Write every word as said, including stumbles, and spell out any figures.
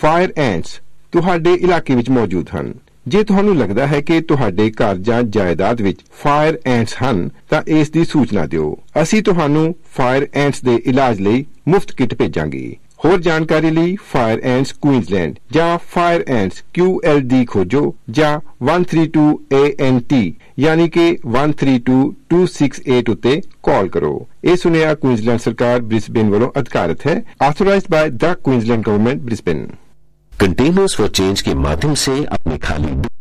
Fire ਐਂਟਸ ਤੁਹਾਡੇ ਇਲਾਕੇ ਵਿੱਚ ਮੌਜੂਦ ਹਨ। ਜੇ ਤੁਹਾਨੂੰ ਲੱਗਦਾ ਹੈ ਕਿ ਤੁਹਾਡੇ ਘਰ ਜਾਂ ਜਾਇਦਾਦ ਵਿੱਚ ਫਾਇਰ ਐਂਟਸ ਹਨ ਤਾਂ ਇਸ ਦੀ ਸੂਚਨਾ ਦਿਓ। ਅਸੀਂ ਤੁਹਾਨੂੰ ਫਾਇਰ ਐਂਟਸ ਦੇ ਇਲਾਜ ਲਈ ਮੁਫਤ ਕਿੱਟ ਭੇਜਾਂਗੇ। ਹੋਰ ਜਾਣਕਾਰੀ ਲਈ ਫਾਇਰ ਐਂਟਸ ਕੁਈਨਜ਼ਲੈਂਡ ਜਾਂ ਫਾਇਰ ਐਂਟਸ ਕਿਊ ਐਲ ਡੀ ਖੋਜੋ ਜਾਂ one three two A N T ਯਾਨੀ ਕਿ one three two two six eight ਉੱਤੇ ਕਾਲ ਕਰੋ। ਇਹ ਸੁਨੇਹਾ ਕੁਈਨਜ਼ਲੈਂਡ ਸਰਕਾਰ ਬ੍ਰਿਸਬੇਨ ਵੱਲੋਂ ਅਧਿਕਾਰਿਤ ਹੈ। ਆਥੋਰਾइज्ड by the Queensland government Brisbane. Containers for change के माध्यम से अपने खाली